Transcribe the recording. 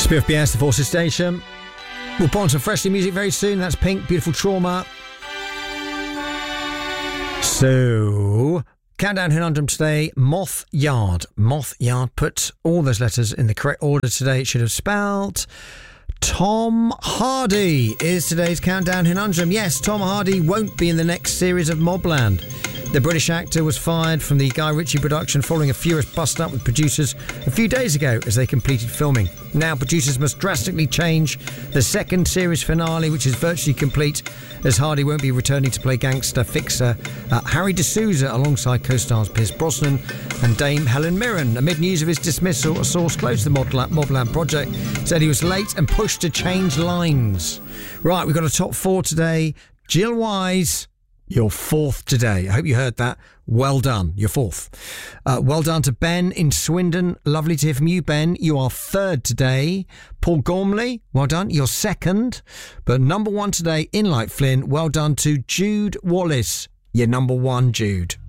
Spiff BS, the Forces Station. We'll put on some freshly music very soon. That's Pink, Beautiful Trauma. So, Countdown Conundrum today, Moth Yard. Moth Yard, put all those letters in the correct order today. It should have spelled Tom Hardy is today's Countdown Conundrum. Yes, Tom Hardy won't be in the next series of Mobland. The British actor was fired from the Guy Ritchie production following a furious bust-up with producers a few days ago as they completed filming. Now producers must drastically change the second series finale, which is virtually complete, as Hardy won't be returning to play gangster fixer Harry D'Souza alongside co-stars Pierce Brosnan and Dame Helen Mirren. Amid news of his dismissal, a source close to the Mobland project said he was late and pushed to change lines. Right, we've got a top four today. Jill Wise, you're fourth today. I hope you heard that. Well done. You're fourth. Well done to Ben in Swindon. Lovely to hear from you, Ben. You are third today. Paul Gormley, well done. You're second. But number one today in Light Flynn. Well done to Jude Wallace. You're number one, Jude.